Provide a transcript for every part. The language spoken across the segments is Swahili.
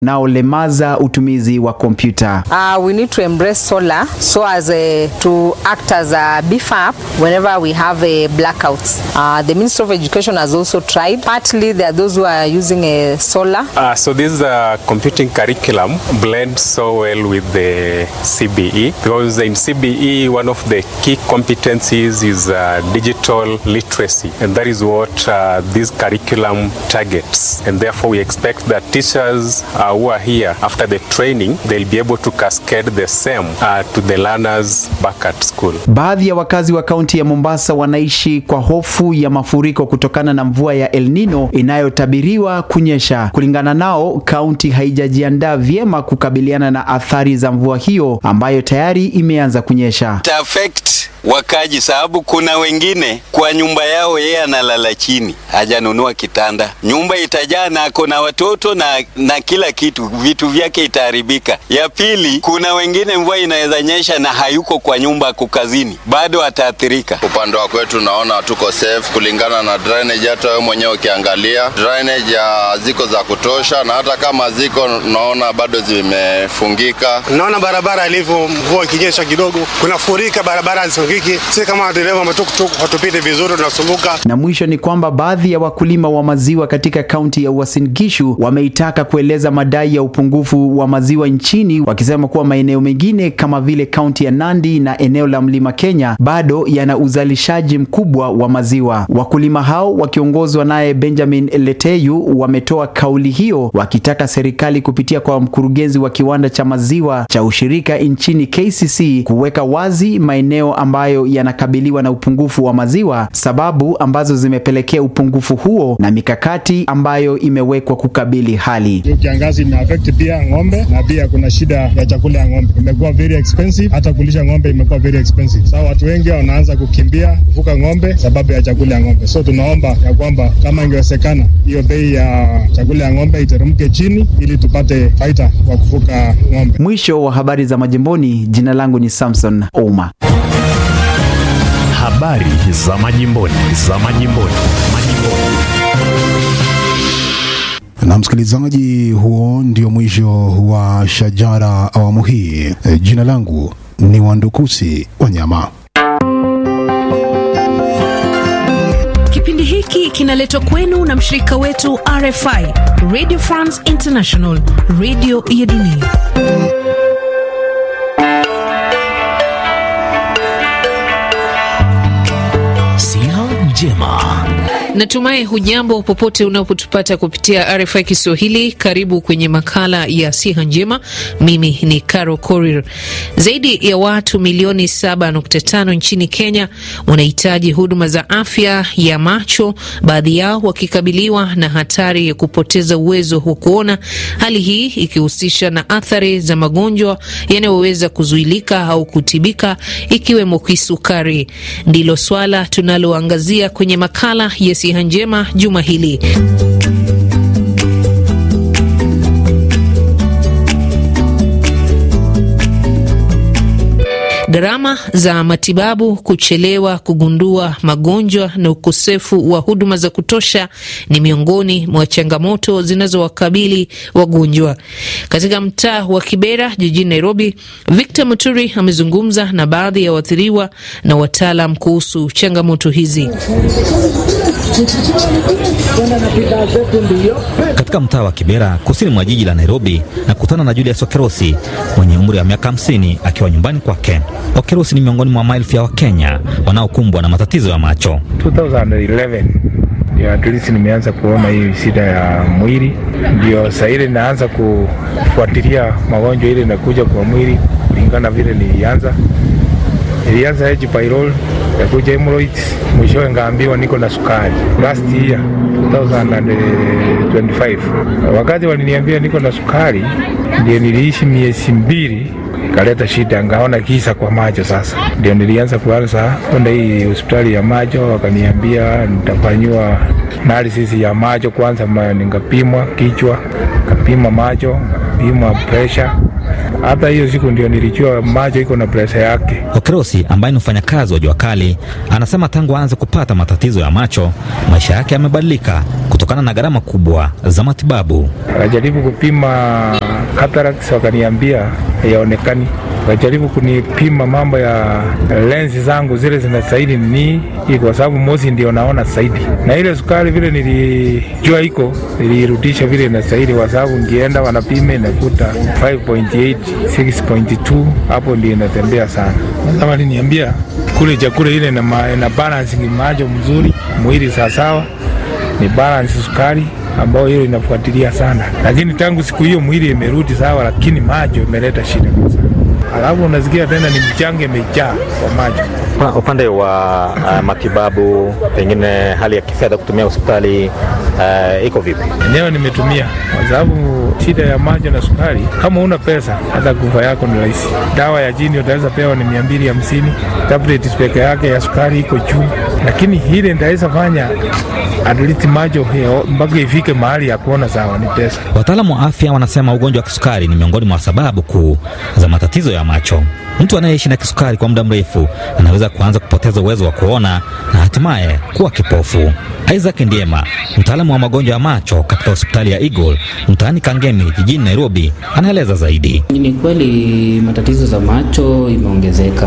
naolemaza utumizi wa kompyuta. We need to embrace solar so as to act as a BFAP whenever we have a blackouts. The Ministry of Education has also tried. Partly there are those who are using a solar. So this computing curriculum blends so well with the CBE, because in CBE one of the key competencies is digital literacy, and that is what this curriculum targets. And therefore we expect that teachers who are here after the training, they'll be able to cascade the same to the learners back at school. Baadhi ya wakazi wa kaunti ya Mombasa wanaishi kwa hofu ya mafuriko kutokana na mvua ya El Nino inayotabiriwa kunyesha. Kulingana nao, kaunti haijajiandaa vyema kukabiliana na athari za mvua hiyo ambayo tayari imeanza kunyesha. Affect wakaji sababu kuna wengine kwa nyumba yao yeye analala chini, hajanunua kitanda. Nyumba itajaa na kuna watoto na kila kitu, vitu vyake itaharibika. Ya pili, kuna wengine mvua inaweza nyesha na hayuko kwa nyumba kukazini, bado ataathirika. Upande wa kwetu naona tuko safe kulingana na drainage. Hata wewe mwenyewe ukiangalia drainage ziko za kutosha, na hata kama ziko naona bado zimefungika. Naona barabara ilivyo, mvua ikinyesha kidogo kuna furika, barabara zisongiki. Sisi kama dereva wa tuktuk hatupite vizuri, tunasumbuka. Na mwisho ni kwamba baadhi ya wakulima wa maziwa katika kaunti ya Uasin Gishu wameitaka kueleza madai ya upungufu wa maziwa nchini, wakisema kuwa maeneo mengine kama vile kaunti ya Nandi na eneo la Mlima Kenya bado yana uzalishaji mkubwa wa maziwa. Wakulima hao wakiongozwa naye Benjamin Leteyu wametoa kauli hiyo wakitaka serikali kupitia kwa mkurugenzi wa kiwanda cha maziwa cha ushirika nchini KCC kuweka wazi maeneo ambayo yanakabiliwa na upungufu wa maziwa, sababu ambazo zimepelekea upungufu huo na mikakati ambayo imewekwa kukabili hali. Kiangazi imeaffect pia ng'ombe, na pia kuna shida ya chakula ya ng'ombe. Imekuwa very expensive, hata kulisha ng'ombe imekuwa very expensive. Sasa watu wengi wanaanza kukimbia kufuka ng'ombe sababu ya chakula ya ng'ombe. So tunaomba ya kwamba kama ingewezekana hiyo bei ya chakula ya ng'ombe iteremke chini ili tupate faida kwa kufuka ng'ombe. Mwisho wa habari za majimboni. Jina langu ni Samson Ouma. Habari za majimboni. Na msikilizaji, huo ndio mwisho wa Shajara awamu hii. Jina langu ni Wandukusi Wanyama. Kipindi hiki kinaletwa kwenu na mshirika wetu RFI, Radio France International, radio ya dunia. Njema. Natumai hujambo popote unapotupata kupitia RFI Kiswahili. Karibu kwenye makala ya Siha Njema. Mimi ni Caro Korir. Zaidi ya watu milioni 7.5 nchini Kenya wanahitaji huduma za afya ya macho, baadhi yao wakikabiliwa na hatari ya kupoteza uwezo wa kuona, hali hii ikihusisha na athari za magonjwa yanayoweza kuzuilika au kutibika ikiwemo kisukari. Ndilo swala tunaloangazia kwenye makala ya Siha Njema juma hili. Gharama za matibabu, kuchelewa kugundua magonjwa na ukosefu wa huduma za kutosha ni miongoni mwa changamoto zinazowakabili wagonjwa. Katika mtaa wa Kibera jijini Nairobi, Victor Muturi amezungumza na baadhi ya waathiriwa na wataalam kuhusu changamoto hizi. Katika mtaa wa Kibera, kusini mwa jiji la Nairobi, na kutana na Julius Okerosi mwenye umri wa miaka 50 akiwa nyumbani kwake. Okerosi ni miongoni mwa maelfu ya Wakenya wanaokumbwa na matatizo ya macho. 2011 ndio at least nimeanza kuona hii shida ya mwili, ndio sasa ile naanza kufuatilia magonjwa ile inakuja kwa mwili kulingana vile nilianza H. pylori, kuja hemorrhoids, mwishowe ngaambiwa niko na sukari. Last year 2025 wakati waliniambia niko na sukari, ndio niliishi miezi 2 kaleta shida, ngaona kisa kwa macho. Sasa ndio nilianza kuanza kwenda hii hospitali ya macho, wakaniambia nitafanywa analysis ya macho kwanza, ningapimwa kichwa, kapima macho, kapima pressure, Hata hiyo siku ndio nilijua macho iko na pressure yake. Okerosi ambaye ni mfanyakazi wa jua kali anasema tangu aanze kupata matatizo ya macho, maisha yake yamebadilika kutokana na gharama kubwa za matibabu. Najaribu kupima cataracts, wakaniambia yaonekani. Wajaribu kunipima mambo ya lensi zangu zile zinasaidi ni kwa sababu mosi ndio naona zaidi. Na ile sukari vile nilijua iko, nilirudisha vile inasaidi kwa sababu ngienda wanapime nakuta 5.8, 6.2, hapo ndio inatembea sana. Kama aliniambia kule chakula ile na balance macho mzuri, mwili sawa, ni balance sukari ambao hiyo inafuatilia sana. Lakini tangu siku hiyo mwili imerudi sawa, lakini macho imeleta shida kabisa. Alafu unasikia tena ni mchange imejaa kwa macho. Upande wa matibabu, pengine hali ya kifedha kutumia hospitali iko vipi? Leo nimetumia kwa sababu shida ya macho na sukari, kama una pesa hata kufa yako ni rahisi. Dawa ya jini utaweza pewa ni 250, tablet peke yake ya sukari iko juu, lakini hile ndaweza fanya adulti macho hiyo mpaka ifike mahali ya kuona sawa ni pesa. Wataalamu wa afya wanasema ugonjwa wa kisukari ni miongoni mwa sababu kuu za matatizo ya macho. Mtu anayeishi na kisukari kwa muda mrefu anaweza kuanza kupoteza uwezo wa kuona na hatimaye kuwa kipofu. Isaac Ndiema, mtaalamu wa magonjwa ya macho katika hospitali ya Eagle mtaani Kangemi jijini Nairobi, anaeleza zaidi. Ni kweli matatizo za macho imeongezeka,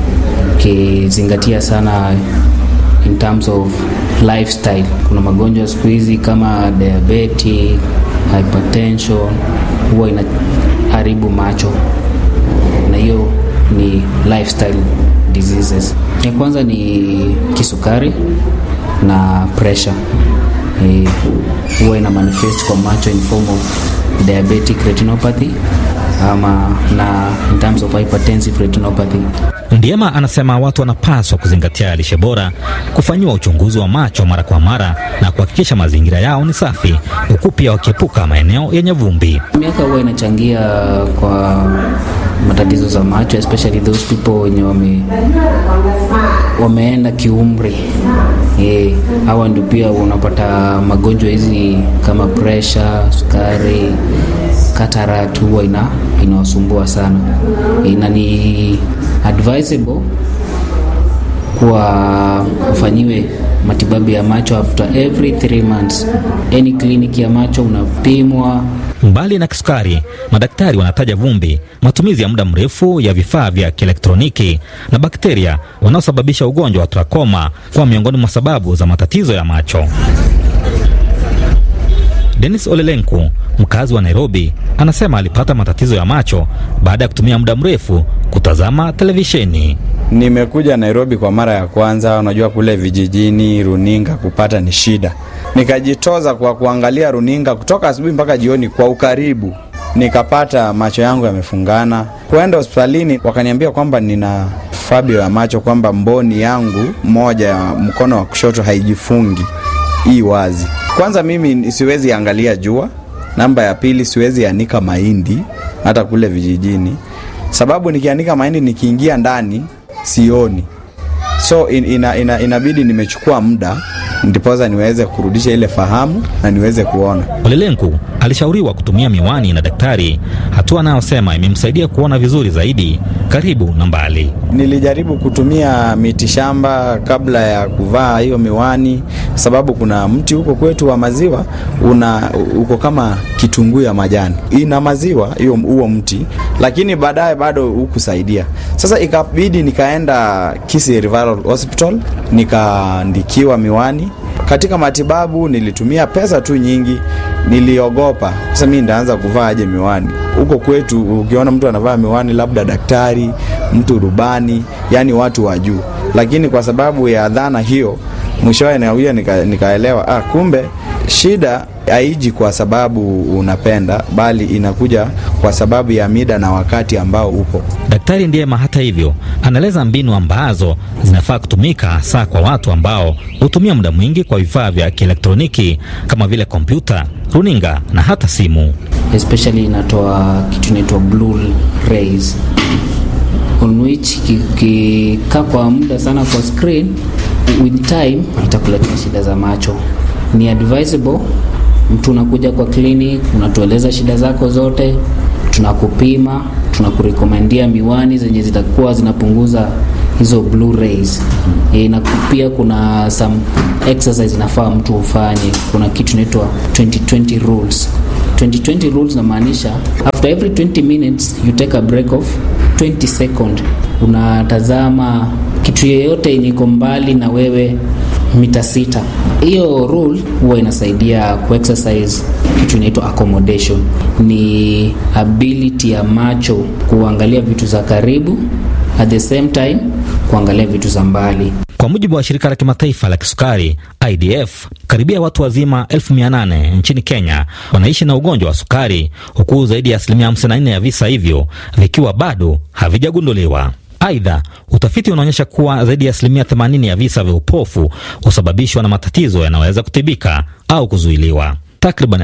kizingatia sana in terms of lifestyle. Kuna magonjwa siku hizi kama diabetes, hypertension huwa inaharibu macho, na hiyo ni lifestyle diseases. Ya kwanza ni kisukari na pressure. Huwa ina manifest kwa macho in form of diabetic retinopathy ama na in terms of hypertensive retinopathy. Ndiema anasema watu wanapaswa kuzingatia lishe bora, kufanyiwa uchunguzi wa macho mara kwa mara na kuhakikisha mazingira yao ni safi, huku pia wakiepuka maeneo yenye vumbi. Miaka huwa inachangia kwa matatizo za macho, especially those people wenye wameenda kiumri. Hawa ndio pia unapata magonjwa hizi kama pressure, sukari, cataract huwa inawasumbua sana. Ni advisable kwa ufanyiwe matibabu ya macho after every 3 months. Any clinic ya macho unapimwa. Mbali na kisukari, madaktari wanataja vumbi, matumizi ya muda mrefu ya vifaa vya kielektroniki na bakteria wanaosababisha ugonjwa wa trakoma kwa miongoni mwa sababu za matatizo ya macho. Dennis Olelenku, mkazi wa Nairobi, anasema alipata matatizo ya macho baada ya kutumia muda mrefu kutazama televisheni. Nimekuja Nairobi kwa mara ya kwanza, unajua kule vijijini runinga kupata ni shida. Nikajitoza kwa kuangalia runinga kutoka asubuhi mpaka jioni kwa ukaribu. Nikapata macho yangu yamefungana. Kwenda hospitalini wakaniambia kwamba nina fabio ya macho, kwamba mboni yangu moja ya mkono wa kushoto haijifungi hii wazi. Kwanza mimi siwezi angalia jua. Namba ya pili, siwezi anika mahindi hata kule vijijini. Sababu nikianika mahindi nikiingia ndani sioni. So inabidi nimechukua muda ndipoza niweze kurudisha ile fahamu na niweze kuona. Olelenku alishauriwa kutumia miwani na daktari, hatua anayosema imemsaidia kuona vizuri zaidi karibu na mbali. Nilijaribu kutumia mitishamba kabla ya kuvaa hiyo miwani, sababu kuna mti huko kwetu wa maziwa uko kama kitunguu ya majani. Ina maziwa huo mti, lakini baadaye bado hukusaidia. Sasa ikabidi nikaenda Kisii Referral Hospital, nikaandikiwa miwani. Katika matibabu nilitumia pesa tu nyingi, niliogopa. Sasa mimi ndaanza kuvaa aje miwani? Huko kwetu ukiona mtu anavaa miwani labda daktari, mtu rubani, yani watu wa juu. Lakini kwa sababu ya dhana hiyo, mwishowe nikaelewa kumbe shida haiji kwa sababu unapenda, bali inakuja kwa sababu ya mida na wakati ambao upo. Daktari Ndiema hata hivyo anaeleza mbinu ambazo zinafaa kutumika hasa kwa watu ambao hutumia muda mwingi kwa vifaa vya kielektroniki kama vile kompyuta, runinga na hata simu. Especially inatoa kitu inaitwa blue rays on which kikaa kwa muda sana kwa screen, with time itakuletea shida za macho. Ni advisable mtu unakuja kwa clinic, unatueleza shida zako zote, tunakupima, tunakurekomendia miwani zenye zitakuwa zinapunguza hizo blue rays. Na pia kuna some exercise inafaa mtu ufanye. Kuna kitu inaitwa 20-20 rules. 20-20 rules inamaanisha after every 20 minutes you take a break of 20 seconds. Unatazama kitu yeyote iko mbali na wewe mita 6. Hiyo rule huwa inasaidia ku-exercise kitu inaitwa accommodation. Ni ability ya macho kuangalia vitu za karibu, at the same time kuangalia vitu za mbali. Kwa mujibu wa shirika la kimataifa la kisukari IDF, karibia watu wazima 800,000 nchini Kenya wanaishi na ugonjwa wa sukari, huku zaidi ya 54% ya visa hivyo vikiwa bado havijagunduliwa. Aidha, utafiti unaonyesha kuwa zaidi ya 80% ya visa vya upofu husababishwa na matatizo yanayoweza kutibika au kuzuiliwa. Takriban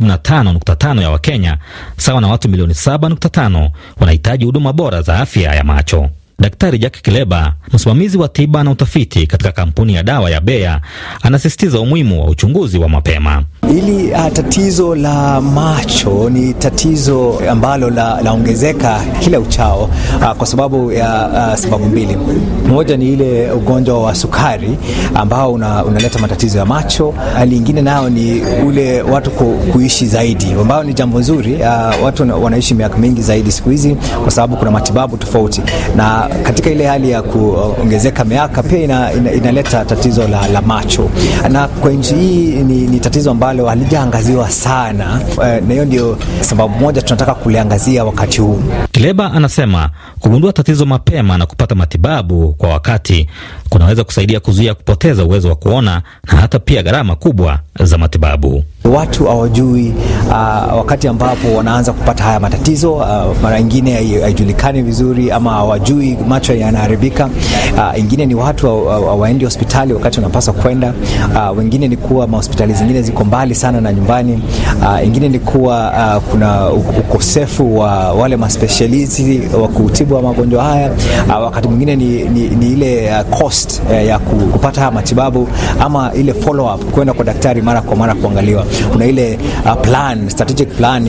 15.5% ya Wakenya, sawa na watu milioni 7.5, wanahitaji huduma bora za afya ya macho. Daktari Jack Kileba, msimamizi wa tiba na utafiti katika kampuni ya dawa ya Bayer, anasisitiza umuhimu wa uchunguzi wa mapema. Hili tatizo la macho ni tatizo ambalo laongezeka kila uchao kwa sababu ya sababu mbili. Moja ni ile ugonjwa wa sukari ambao unaleta matatizo ya macho. Hali nyingine nayo ni ule watu kuishi zaidi, ambao ni jambo nzuri. Watu wanaishi miaka mingi zaidi siku hizi kwa sababu kuna matibabu tofauti, na katika ile hali ya kuongezeka miaka pia inaleta tatizo la macho. Na kwa nchi hii ni tatizo ambalo halijaangaziwa sana, na hiyo ndio sababu moja tunataka kuliangazia wakati huu. Kileba anasema kugundua tatizo mapema na kupata matibabu kwa wakati kunaweza kusaidia kuzuia kupoteza uwezo wa kuona na hata pia gharama kubwa za matibabu. Watu hawajui wakati ambapo wanaanza kupata haya matatizo, mara nyingine haijulikani vizuri ama hawajui macho yanaharibika. Ingine ni watu hawaendi hospitali wakati wanapaswa kwenda. Wengine ni kuwa hospitali zingine ziko mbali sana na nyumbani. Ingine ni kuwa kuna ukosefu wa wale maspecialisti wa kutibu magonjwa haya. Wakati mwingine ni ile cost ya kupata haya matibabu ama ile follow up, kwenda kwa daktari mara kwa mara kuangaliwa. Kuna ile strategic plan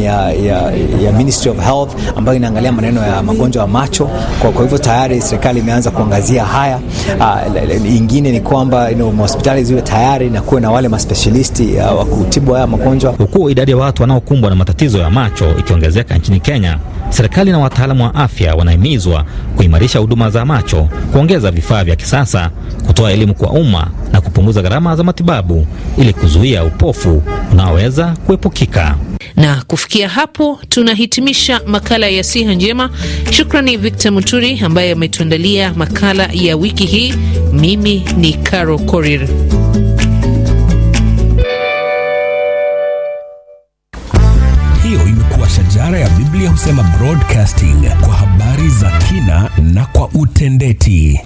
ya Ministry of Health ambayo inaangalia maneno ya magonjwa ya macho. Kwa hivyo tayari serikali imeanza kuangazia haya. Ingine ni kwamba hospitali ziwe tayari na kuwe na wale maspecialisti wa kutibu haya magonjwa. Huku idadi ya watu wanaokumbwa na matatizo ya macho ikiongezeka nchini Kenya, serikali na wataalamu wa afya wanahimizwa kuimarisha huduma za macho, kuongeza vifaa vya kisasa, kutoa elimu kwa umma na kupunguza gharama za matibabu ili kuzuia upofu unaoweza kuepukika. Na kufikia hapo tunahitimisha makala ya Siha Njema. Shukrani Victor Muturi ambaye ametuandalia makala ya wiki hii. Mimi ni Caro Korir. Hiyo imekuwa Shajara ya Biblia Husema Broadcasting, kwa habari za kina na kwa utendeti.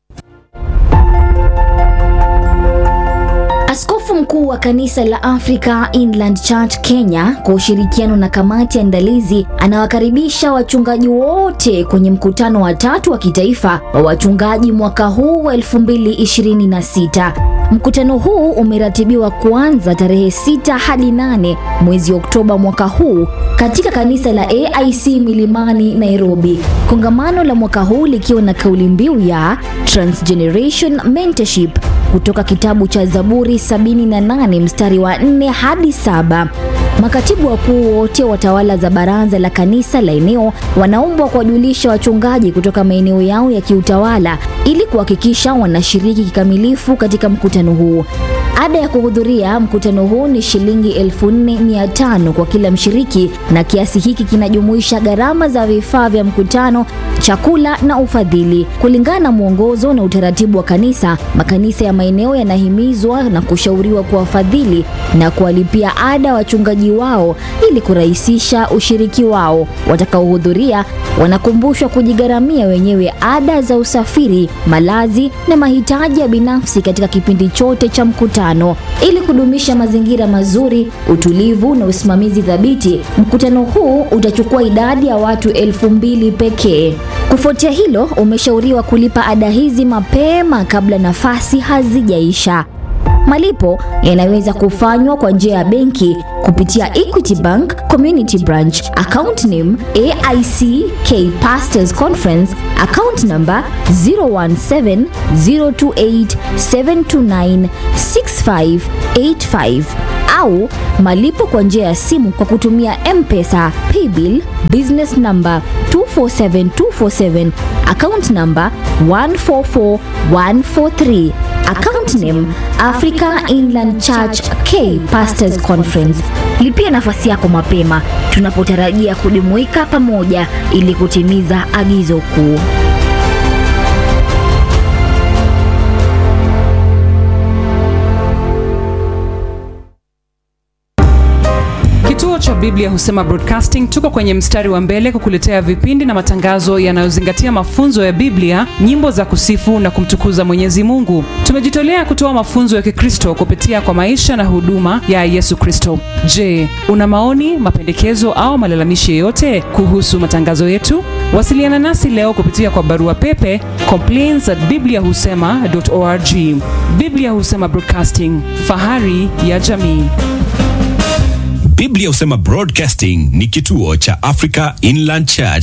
Askofu mkuu wa kanisa la Africa Inland Church Kenya kwa ushirikiano na kamati ya andalizi anawakaribisha wachungaji wote kwenye mkutano wa 3 wa kitaifa wa wachungaji mwaka huu wa 2026. Mkutano huu umeratibiwa kuanza tarehe 6 hadi 8 mwezi Oktoba mwaka huu katika kanisa la AIC Milimani, Nairobi. Kongamano la mwaka huu likiwa na kauli mbiu ya Transgeneration Mentorship kutoka kitabu cha Zaburi 78 mstari wa 4 hadi 7. Makatibu wakuu wote wa tawala za baraza la kanisa la eneo wanaombwa kuwajulisha wachungaji kutoka maeneo yao ya kiutawala ili kuhakikisha wanashiriki kikamilifu katika mkutano huu. Ada ya kuhudhuria mkutano huu ni shilingi 4,500 kwa kila mshiriki, na kiasi hiki kinajumuisha gharama za vifaa vya mkutano, chakula na ufadhili. Kulingana na mwongozo na utaratibu wa kanisa, makanisa ya maeneo yanahimizwa na kushauriwa kuwafadhili na kuwalipia ada wachungaji wao ili kurahisisha ushiriki wao. Watakaohudhuria wanakumbushwa kujigharamia wenyewe ada za usafiri, malazi na mahitaji ya binafsi katika kipindi chote cha mkutano. Ili kudumisha mazingira mazuri, utulivu na usimamizi thabiti, mkutano huu utachukua idadi ya watu 2,000 pekee. Kufuatia hilo, umeshauriwa kulipa ada hizi mapema kabla nafasi hazijaisha. Malipo yanaweza kufanywa kwa njia ya benki, kupitia Equity Bank Community Branch. Account name AICK Pastors Conference. Account number 0170287296585 au malipo kwa njia ya simu kwa kutumia M-Pesa, Paybill, business number 247247, account number 144143. Account name Africa Inland Church K Pastors Conference. Lipia nafasi yako mapema tunapotarajia kujumuika pamoja ili kutimiza agizo kuu. Kituo cha Biblia Husema Broadcasting tuko kwenye mstari wa mbele kukuletea vipindi na matangazo yanayozingatia mafunzo ya Biblia, nyimbo za kusifu na kumtukuza Mwenyezi Mungu. Tumejitolea kutoa mafunzo ya Kikristo kupitia kwa maisha na huduma ya Yesu Kristo. Je, una maoni, mapendekezo au malalamishi yoyote kuhusu matangazo yetu? Wasiliana nasi leo kupitia kwa barua pepe complaints@bibliahusema.org. Biblia Husema Broadcasting, fahari ya jamii. Biblia Husema Broadcasting ni kituo cha Africa Inland Church.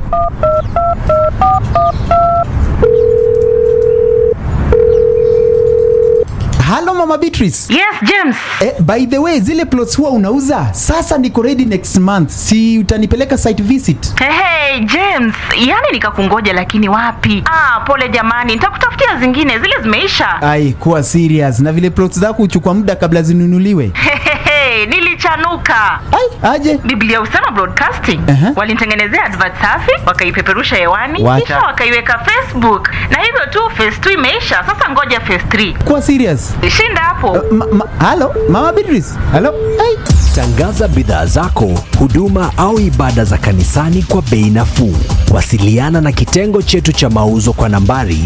Hello Mama Beatrice. Yes, James. By the way, zile plots huwa unauza? Sasa niko ready next month. Si utanipeleka site visit? Hey, James. Yaani nikakungoja lakini wapi? Pole jamani. Nitakutafutia zingine, zile zimeisha. Ai, kuwa serious. Na vile plots zako huchukua muda kabla zinunuliwe. Nilichanuka. Ai, aje? Biblia Husema Broadcasting walinitengenezea advert safi, wakaipeperusha hewani, kisha wakaiweka Facebook, na hivyo tu phase 2 imeisha. Sasa ngoja phase 3. Kuwa serious. Shinda hapo. Hello, Mama Beatrice. Hello. Hey. Tangaza bidhaa zako, huduma au ibada za kanisani kwa bei nafuu. Wasiliana na kitengo chetu cha mauzo kwa nambari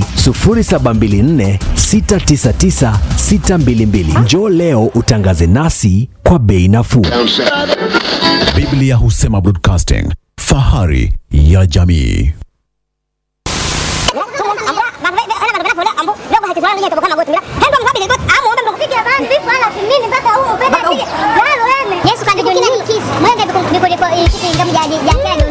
0724699622. Njoo leo utangaze nasi kwa bei nafuu. Biblia Husema Broadcasting, fahari ya jamii. Yesu